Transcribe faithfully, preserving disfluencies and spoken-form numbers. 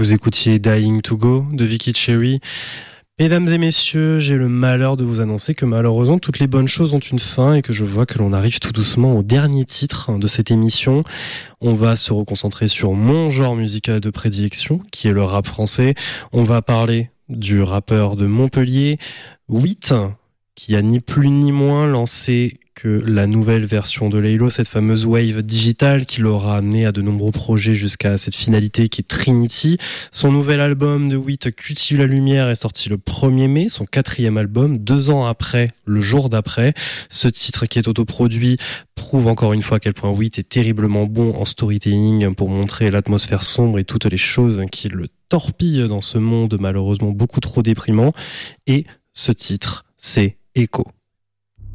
Vous écoutiez Dying to Go de Vicky Cherry. Mesdames et messieurs, j'ai le malheur de vous annoncer que malheureusement toutes les bonnes choses ont une fin et que je vois que l'on arrive tout doucement au dernier titre de cette émission. On va se reconcentrer sur mon genre musical de prédilection, qui est le rap français. On va parler du rappeur de Montpellier, huit, qui a ni plus ni moins lancé que la nouvelle version de Laylo, cette fameuse wave digitale qui l'aura amené à de nombreux projets jusqu'à cette finalité qui est Trinity. Son nouvel album de huit, Cultive la lumière, est sorti le premier mai, son quatrième album, deux ans après, le jour d'après. Ce titre qui est autoproduit prouve encore une fois à quel point huit est terriblement bon en storytelling pour montrer l'atmosphère sombre et toutes les choses qui le torpillent dans ce monde malheureusement beaucoup trop déprimant. Et ce titre, c'est Echo.